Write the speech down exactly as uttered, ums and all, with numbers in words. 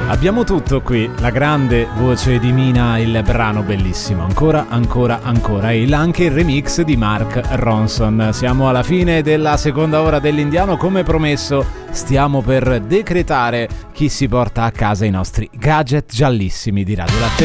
Abbiamo tutto qui, la grande voce di Mina, il brano bellissimo, ancora, ancora, ancora, e il, anche il remix di Mark Ronson. Siamo alla fine della seconda ora dell'Indiano, come promesso stiamo per decretare chi si porta a casa i nostri gadget giallissimi di Radio Latte